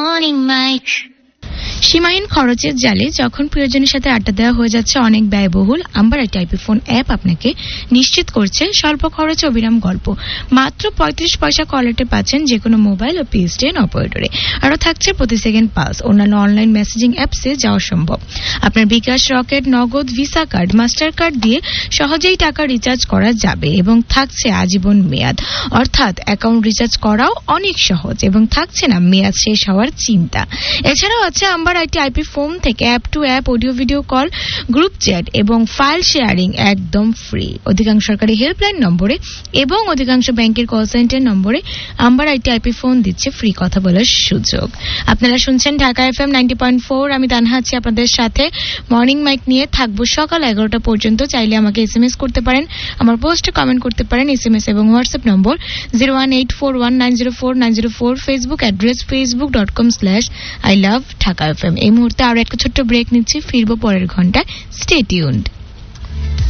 Morning Mike. সীমাহীন খরচের জালে যখন প্রিয়জনের সাথে আড্ডা দেওয়া হয়ে যাচ্ছে অনেক ব্যয়বহুল, আম্বার একটি আইপিফোন অ্যাপ আপনাকে নিশ্চিত করছে স্বল্প খরচে অবিরাম গল্প। মাত্র 35 পয়সা কলেটে পাচ্ছেন যে কোনো মোবাইল ও PSTN অপারেটরে। আরও থাকছে প্রতি সেকেন্ড পাস। অন্যান্য অনলাইন মেসেজিং অ্যাপসে যাওয়া সম্ভব। আপনার বিকাশ, রকেট, নগদ, ভিসা কার্ড, মাস্টার কার্ড দিয়ে সহজেই টাকা রিচার্জ করা যাবে এবং থাকছে আজীবন মেয়াদ। অর্থাৎ অ্যাকাউন্ট রিচার্জ করাও অনেক সহজ এবং থাকছে না মেয়াদ শেষ হওয়ার চিন্তা। এছাড়াও আছে আম্বার আইপি ফোন থেকে app two app audio video call, group chat এবং ফাইল শেয়ারিং একদম ফ্রি। অধিকাংশ সরকারি হেল্পলাইন নম্বরে এবং অধিকাংশ ব্যাংকের কল সেন্টার নম্বরে আম্বার আইপি ফোন দিচ্ছে ফ্রি কথা বলার সুযোগ। আপনারা শুনছেন ঢাকা FM 90.4। আমি তানহা আছি আপনাদের সাথে। মর্নিং মাইক নিয়ে থাকবো সকাল 11টা পর্যন্ত। চাইলে আমাকে SMS করতে পারেন, আমার পোস্টে কমেন্ট করতে পারেন। SMS এবং হোয়াটসঅ্যাপ নম্বর 01841904904। Facebook address facebook.com/I love Dhaka FM। এই মুহূর্তে আরো একটা ছোট্ট ব্রেক নিচ্ছি, ফিরবো পরের ঘন্টায়। Stay tuned.